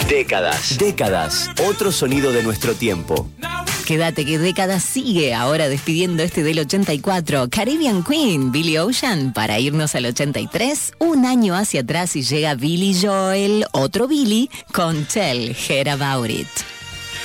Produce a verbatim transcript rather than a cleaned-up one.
Décadas. Décadas. Otro sonido de nuestro tiempo. Quédate que Décadas sigue ahora despidiendo este del ochenta y cuatro. Caribbean Queen, Billy Ocean, para irnos al ochenta y tres. Un año hacia atrás y llega Billy Joel, otro Billy, con Tell Her About It.